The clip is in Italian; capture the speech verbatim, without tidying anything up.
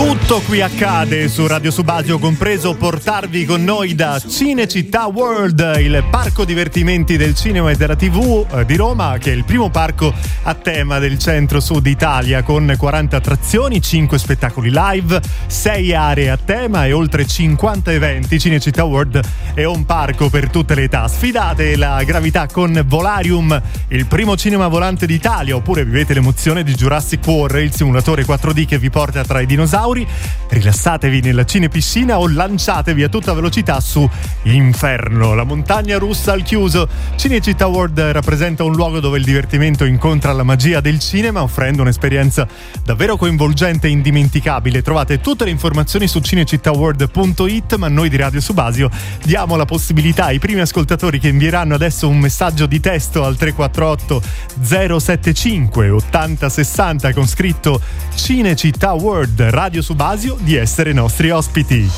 Tutto qui accade su Radio Subasio, compreso portarvi con noi da Cinecittà World, il parco divertimenti del cinema e della tivù di Roma, che è il primo parco a tema del centro-sud Italia, con quaranta attrazioni, cinque spettacoli live, sei aree a tema e oltre cinquanta eventi. Cinecittà World è un parco per tutte le età. Sfidate la gravità con Volarium, il primo cinema volante d'Italia, oppure vivete l'emozione di Jurassic World, il simulatore quattro D che vi porta tra i dinosauri. Rilassatevi nella cinepiscina o lanciatevi a tutta velocità su Inferno, la montagna russa al chiuso. Cinecittà World rappresenta un luogo dove il divertimento incontra la magia del cinema, offrendo un'esperienza davvero coinvolgente e indimenticabile. Trovate tutte le informazioni su cinecittàworld punto it, ma noi di Radio Subasio diamo la possibilità ai primi ascoltatori che invieranno adesso un messaggio di testo al tre quattro otto zero sette cinque ottanta sessanta con scritto Cinecittà World Radio Subasio di essere nostri ospiti.